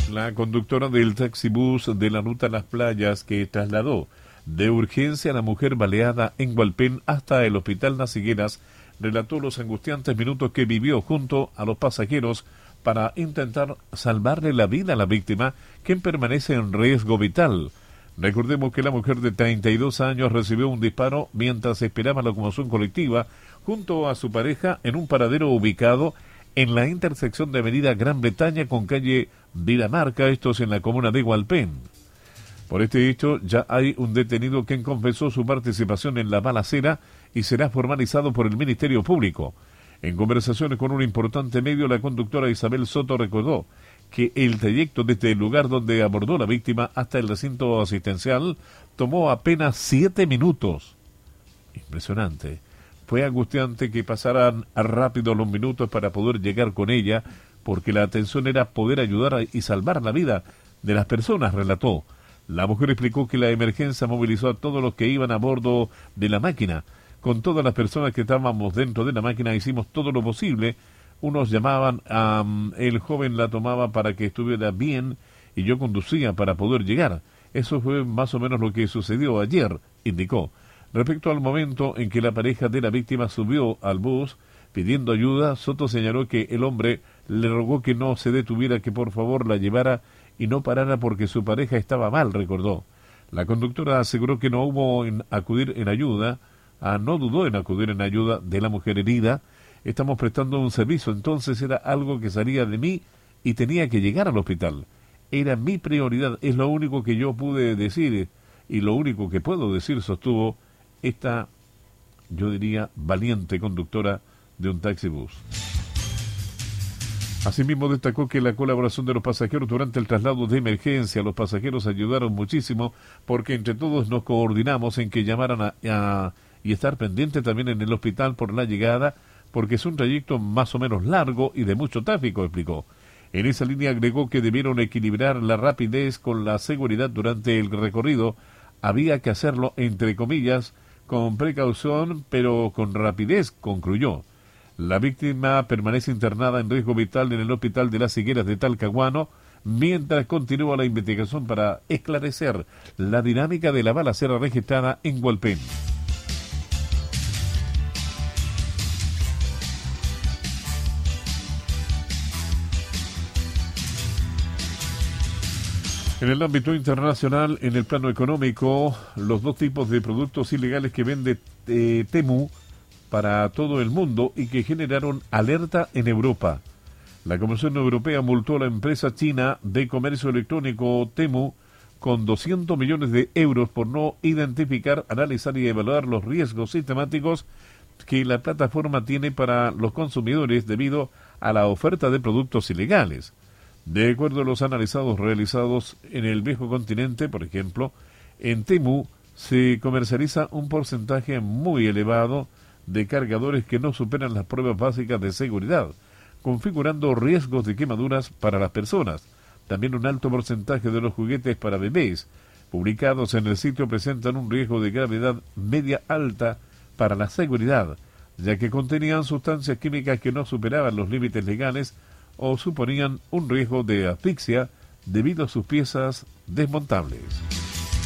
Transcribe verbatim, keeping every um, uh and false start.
La conductora del taxibús de la ruta Las Playas, que trasladó de urgencia a la mujer baleada en Hualpén hasta el hospital Las Higueras, relató los angustiantes minutos que vivió junto a los pasajeros para intentar salvarle la vida a la víctima, quien permanece en riesgo vital. Recordemos que la mujer de treinta y dos años recibió un disparo mientras esperaba la locomoción colectiva junto a su pareja en un paradero ubicado en la intersección de Avenida Gran Bretaña con calle Dinamarca, estos en la comuna de Hualpén. Por este hecho ya hay un detenido quien confesó su participación en la balacera y será formalizado por el Ministerio Público. En conversaciones con un importante medio, la conductora Isabel Soto recordó que el trayecto desde el lugar donde abordó la víctima hasta el recinto asistencial tomó apenas siete minutos. Impresionante. Fue angustiante que pasaran rápido los minutos para poder llegar con ella, porque la atención era poder ayudar y salvar la vida de las personas, relató. La mujer explicó que la emergencia movilizó a todos los que iban a bordo de la máquina. Con todas las personas que estábamos dentro de la máquina hicimos todo lo posible. Unos llamaban, a um, el joven la tomaba para que estuviera bien y yo conducía para poder llegar. Eso fue más o menos lo que sucedió ayer, indicó. Respecto al momento en que la pareja de la víctima subió al bus pidiendo ayuda, Soto señaló que el hombre le rogó que no se detuviera, que por favor la llevara y no parara porque su pareja estaba mal, recordó. La conductora aseguró que no hubo en acudir en ayuda, ah, no dudó en acudir en ayuda de la mujer herida. Estamos prestando un servicio, entonces era algo que salía de mí y tenía que llegar al hospital. Era mi prioridad, es lo único que yo pude decir y lo único que puedo decir, sostuvo esta, yo diría, valiente conductora de un taxibús. Asimismo destacó que la colaboración de los pasajeros durante el traslado de emergencia, los pasajeros ayudaron muchísimo porque entre todos nos coordinamos en que llamaran a, a y estar pendiente también en el hospital por la llegada, porque es un trayecto más o menos largo y de mucho tráfico, explicó. En esa línea agregó que debieron equilibrar la rapidez con la seguridad durante el recorrido. Había que hacerlo, entre comillas, con precaución, pero con rapidez, concluyó. La víctima permanece internada en riesgo vital en el hospital de Las Higueras de Talcahuano, mientras continúa la investigación para esclarecer la dinámica de la balacera registrada en Hualpén. En el ámbito internacional, en el plano económico, los dos tipos de productos ilegales que vende eh, Temu para todo el mundo y que generaron alerta en Europa. La Comisión Europea multó a la empresa china de comercio electrónico Temu con doscientos millones de euros por no identificar, analizar y evaluar los riesgos sistemáticos que la plataforma tiene para los consumidores debido a la oferta de productos ilegales. De acuerdo a los analizados realizados en el viejo continente, por ejemplo, en Temu se comercializa un porcentaje muy elevado de cargadores que no superan las pruebas básicas de seguridad, configurando riesgos de quemaduras para las personas. También un alto porcentaje de los juguetes para bebés publicados en el sitio presentan un riesgo de gravedad media alta para la seguridad, ya que contenían sustancias químicas que no superaban los límites legales o suponían un riesgo de asfixia debido a sus piezas desmontables.